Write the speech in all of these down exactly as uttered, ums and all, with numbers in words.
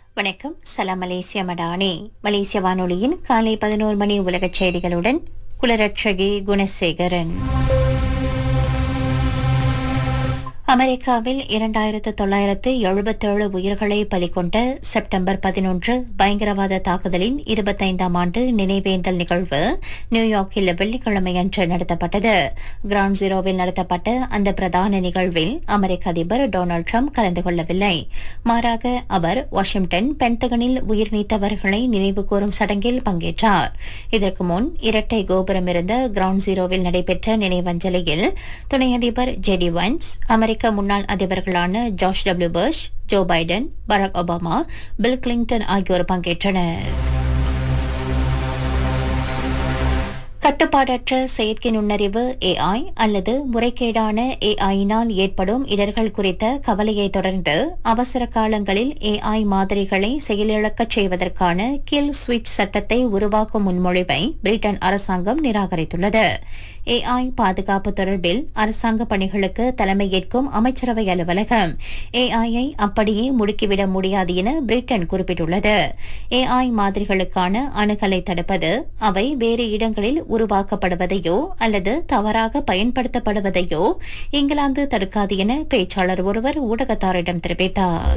வணக்கம். சலாம் மலேசியா மடானி. மலேசிய வானொலியின் காலை பதினோரு மணி உலகச் செய்திகளுடன் குலரட்சகி குணசேகரன். அமெரிக்காவில் இரண்டாயிரத்து தொள்ளாயிரத்து எழுபத்தேழு உயிர்களை பலிகொண்ட செப்டம்பர் பதினொன்று பயங்கரவாத தாக்குதலின் இருபத்தைந்தாம் ஆண்டு நினைவேந்தல் நிகழ்வு நியூயார்க்கில் வெள்ளிக்கிழமையன்று நடத்தப்பட்டது. கிரவுண்ட் ஜீரோவில் நடத்தப்பட்ட அந்த பிரதான நிகழ்வில் அமெரிக்க அதிபர் டொனால்டு டிரம்ப் கலந்து கொள்ளவில்லை. மாறாக அவர் வாஷிங்டன் பென்டகனில் உயிர் நீத்தவர்களை நினைவு கூறும் சடங்கில் பங்கேற்றார். இதற்கு முன் இரட்டை கோபுரம் இருந்த கிரவுண்ட் ஜீரோவில் நடைபெற்ற நினைவஞ்சலியில் துணை அதிபர் ஜெடி வைன்ஸ், அமெரிக்க முன்னாள் அதிபர்களான George W Bush, Joe Biden, Barack Obama, bill Clinton ஆகியோர் பங்கேற்றனர். கட்டுப்பாடற்ற செயற்கை நுண்ணறிவு ஏஐ அல்லது முறைகேடான ஏஐயினால் ஏற்படும் இடர்கள் குறித்த கவலையை தொடர்ந்து அவசர காலங்களில் ஏஐ மாதிரிகளை செயலிழக்கச் செய்வதற்கான கில் ஸ்விட்ச் சட்டத்தை உருவாக்கும் முன்மொழிவை பிரிட்டன் அரசாங்கம் நிராகரித்துள்ளது. ஏஐ பாதுகாப்பு தொடர்பில் அரசாங்க பணிகளுக்கு தலைமையேற்கும் அமைச்சரவை அலுவலகம் ஏஐயை அப்படியே முடுக்கிவிட முடியாது என பிரிட்டன் குறிப்பிட்டுள்ளது. ஏஐ மாதிரிகளுக்கான அணுகலை தடுப்பது, அவை வேறு இடங்களில் உருவாக்கப்படுவதையோ அல்லது தவறாக பயன்படுத்தப்படுவதையோ இங்கிலாந்து தடுக்காது என பேச்சாளர் ஒருவர் ஊடகத்தாரிடம் தெரிவித்தார்.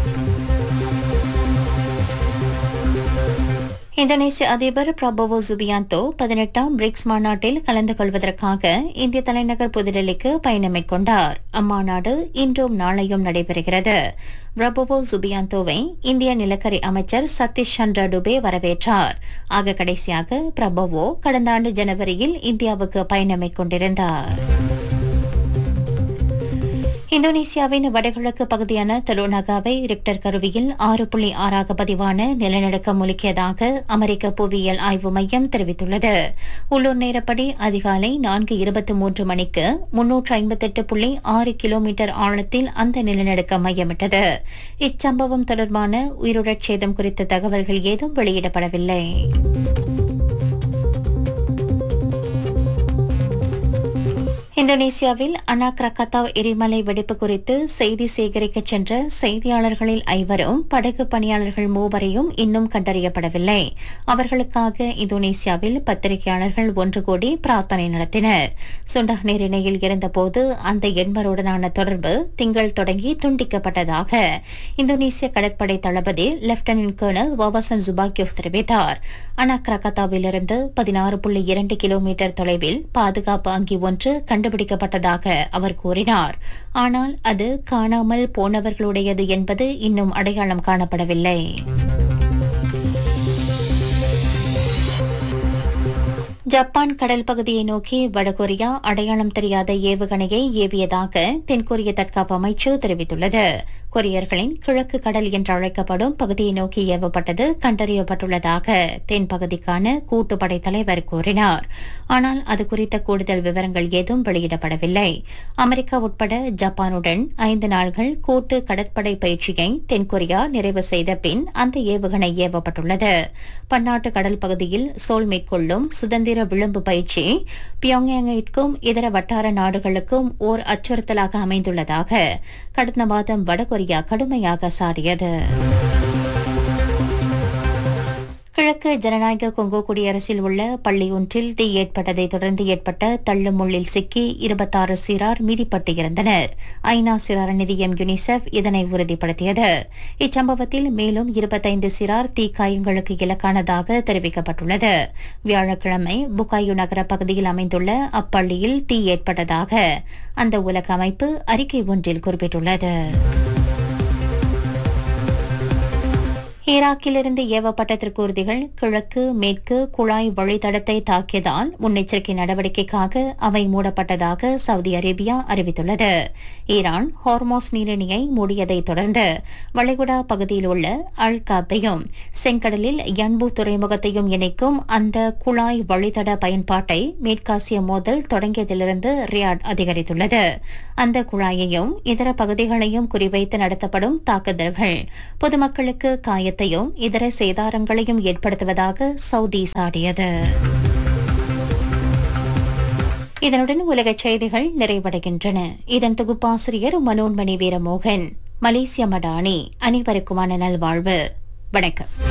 இந்தோனேசிய அதிபர் பிரபோவோ சுபியாந்தோ பதினெட்டாம் பிரிக்ஸ் மாநாட்டில் கலந்து கொள்வதற்காக இந்திய தலைநகர் புதுடெல்லிக்கு பயணம் மேற்கொண்டார். அம்மாநாடு இன்றும் நாளையும் நடைபெறுகிறது. பிரபோவோ சுபியாந்தோவை இந்திய நிலக்கரி அமைச்சர் சதீஷ் சந்திர டுபே வரவேற்றார். ஆக கடைசியாக பிரபோவோ கடந்த ஆண்டு ஜனவரியில் இந்தியாவுக்கு பயணம் மேற்கொண்டிருந்தார். இந்தோனேசியாவின் வடகிழக்கு பகுதியான தெலுநகாவை ரிக்டர் கருவியில் ஆறு புள்ளி ஆறாக பதிவான நிலநடுக்கம் முழுக்கியதாக அமெரிக்க புவியியல் ஆய்வு மையம் தெரிவித்துள்ளது. உள்ளூர் நேரப்படி அதிகாலை நான்கு இருபத்தி மூன்று மணிக்கு முன்னூற்று ஐம்பத்தி எட்டு புள்ளி ஆறு கிலோமீட்டர் ஆழத்தில் அந்த நிலநடுக்கம் மையமிட்டது. இச்சம்பவம் தொடர்பான உயிருடற் சேதம் குறித்த தகவல்கள் ஏதும் வெளியிடப்படவில்லை. இந்தோனேசியாவில் அனா கிரகத்தாவ் எரிமலை வெடிப்பு குறித்து செய்தி சேகரிக்கச் சென்ற செய்தியாளர்களில் ஐவரும் படகு பணியாளர்கள் மூவரையும் இன்னும் கண்டறியப்படவில்லை. அவர்களுக்காக இந்தோனேசியாவில் பத்திரிகையாளர்கள் ஒன்று கூடி பிரார்த்தனை நடத்தினர். சுண்டக் நீரிணையில் இருந்தபோது அந்த எண்பருடனான தொடர்பு திங்கள் தொடங்கி துண்டிக்கப்பட்டதாக இந்தோனேசிய கடற்படை தளபதி லெப்டினன்ட் கர்னல் வவாசன் ஜுபாக்யோவ் தெரிவித்தார். அனா கிரகத்தாவிலிருந்து பதினாறு புள்ளி இரண்டு கிலோமீட்டர் தொலைவில் பாதுகாப்பு அங்கி ஒன்று கண்டுபிடிக்கப்பட்டதாக அவர் கூறினார். ஆனால் அது காணாமல் போனவர்களுடையது என்பது இன்னும் அடையாளம் காணப்படவில்லை. ஜப்பான் கடல் பகுதியை நோக்கி வடகொரியா அடையாளம் தெரியாத ஏவுகணையை ஏவியதாக தென்கொரிய தற்காப்பு அமைச்சு தெரிவித்துள்ளது. கொரியர்களின் கிழக்கு கடல் என்று அழைக்கப்படும் பகுதியை நோக்கி ஏவப்பட்டது கண்டறியப்பட்டுள்ளதாக தென் பகுதிக்கான கூட்டுப்படை தலைவர் கூறினார். ஆனால் அது குறித்த கூடுதல் விவரங்கள் ஏதும் வெளியிடப்படவில்லை. அமெரிக்கா உட்பட ஜப்பானுடன் ஐந்து நாள்கள் கூட்டு கடற்படை பயிற்சியை தென்கொரியா நிறைவு செய்த பின் அந்த ஏவுகணை ஏவப்பட்டுள்ளது. பன்னாட்டு கடல் பகுதியில் சோல் மேற்கொள்ளும் சுதந்திர விளிம்பு பயிற்சி பியோங்யாங்கிற்கும் இதர வட்டார நாடுகளுக்கும் ஓர் அச்சுறுத்தலாக அமைந்துள்ளதாக கடந்த மாதம் வடகொரியா கடுமையாக சாடியது. கிழக்கு ஜனநாயக கொங்கோ குடியரசில் உள்ள பள்ளி ஒன்றில் தீ ஏற்பட்டதை தொடர்ந்து ஏற்பட்ட தள்ளுமுள்ளில் சிக்கி இருபத்தாறு சிறார் மீதிப்பட்டு இறந்தனர். ஐநா சிறார் நிதியம் யுனிசெஃப் இதனை உறுதிப்படுத்தியது. இச்சம்பவத்தில் மேலும் இருபத்தைந்து சிறார் தீக்காயங்களுக்கு இலக்கானதாக தெரிவிக்கப்பட்டுள்ளது. வியாழக்கிழமை புகாயு நகர பகுதியில் அமைந்துள்ள அப்பள்ளியில் தீ ஏற்பட்டதாக அந்த உலக அமைப்பு அறிக்கை ஒன்றில் குறிப்பிட்டுள்ளது. ஈராக்கிலிருந்து ஏவப்பட்ட திருக்கூர்திகள் கிழக்கு மேற்கு குழாய் வழித்தடத்தை தாக்கியதால் முன்னெச்சரிக்கை நடவடிக்கைக்காக அவை மூடப்பட்டதாக சவுதி அரேபியா அறிவித்துள்ளது. ஈரான் ஹார்மோஸ் நீரிணையை மூடியதை தொடர்ந்து வளைகுடா பகுதியில் உள்ள அல் காப்பையும் செங்கடலில் யன்பு துறைமுகத்தையும் இணைக்கும் அந்த குழாய் வழித்தட பயன்பாட்டை மேற்காசிய மோதல் தொடங்கியதிலிருந்து ரியாட் அதிகரித்துள்ளது. அந்த குழாயையும் இதர பகுதிகளையும் குறிவைத்து நடத்தப்படும் தாக்குதல்கள் பொதுமக்களுக்கு காய இதர சேதாரங்களையும் ஏற்படுத்துவதாக சவுதி சாடியது. இதனுடன் உலகச் செய்திகள் நிறைவடைகின்றன. இதன் தொகுப்பாசிரியர் மனோன்மணி வீரமோகன். மலேசிய மடானி. அனைவருக்குமான நல்வாழ்வு. வணக்கம்.